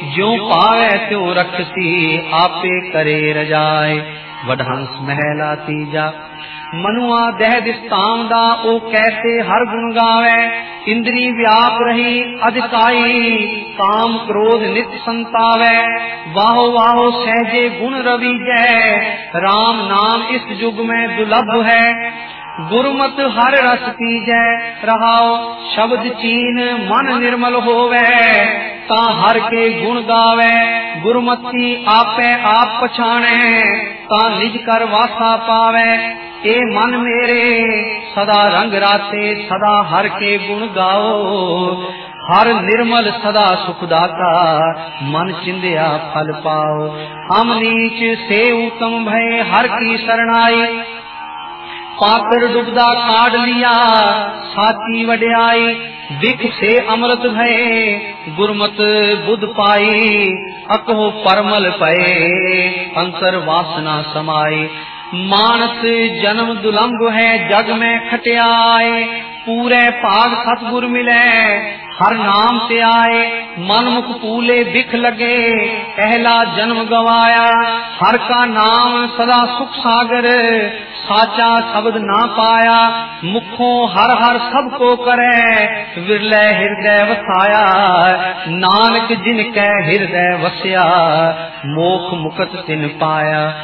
ज्यों पावे त्यों रखसी आपे करे रजाए। वडहंस महला तीजा मनुआ दह दिस्ताम दा ओ कैसे हर गुण गावे। इंद्री व्याप रही अधिकाई काम क्रोध नित संतावे। वाहो वाहो सहजे गुण रवि जय राम नाम इस युग में दुर्लभ है। गुरुमत हर रस पीजै रहाओ शब्द चीन मन निर्मल होवे। ता हर के गुण गावे गुरुमति आपे आप पछाणे। ता निज कर वासा पावे ए मन मेरे सदा रंग राते सदा हर के गुण गाओ। हर निर्मल सदा सुखदाता मन चिंदिया फल पाओ। हम नीच से उत्तम भय हर की शरणाई। पाकर डुबदा काढ़ लिया साची वड्याई। विख से अमृत भये गुरमत बुध पाई। अकहो परमल पये अंतर वासना समाई। मानस जन्म दुलंभ है जग में खटियाए। पूरे भाग सतगुर मिले हर नाम से आए। मन मुख पूले बिख लगे पहला जन्म गवाया। हर का नाम सदा सुख सागर साचा शब्द ना पाया। मुखों हर हर सबको करे विरले हृदय वसाया। नानक जिनके हृदय वस्या मोख मुकत तिन पाया।